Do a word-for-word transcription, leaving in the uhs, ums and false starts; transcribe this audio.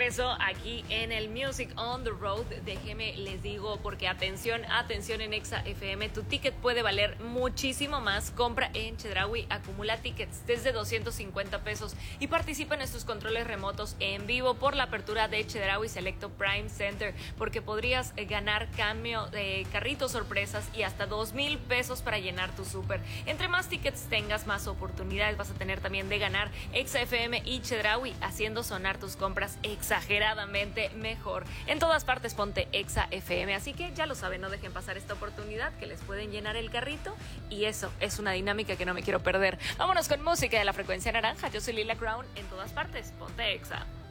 regreso aquí en el Music on the Road. Déjeme les digo, porque atención, atención en Exa F M, tu ticket puede valer muchísimo más. Compra en Chedraui, acumula tickets desde doscientos cincuenta pesos y participa en estos controles remotos en vivo por la apertura de Chedraui Selecto Prime Center, porque podrías ganar cambio de carritos sorpresas y hasta dos mil pesos para llenar tu súper. Entre más tickets tengas, más oportunidades vas a tener también de ganar. Exa F M y Chedraui, haciendo sonar tus compras exageradamente mejor. En todas partes ponte Exa F M, así que ya lo saben, no dejen pasar esta oportunidad, que les pueden llenar el carrito, y eso es una dinámica que no me quiero perder. Vámonos con música de la frecuencia naranja. Yo soy Lila Crown, en todas partes ponte Exa.